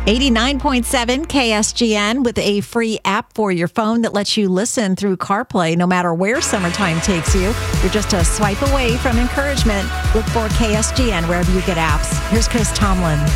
89.7 KSGN with a free app for your phone that lets you listen through CarPlay no matter where summertime takes you. You're just a swipe away from encouragement. Look for KSGN wherever you get apps. Here's Chris Tomlin.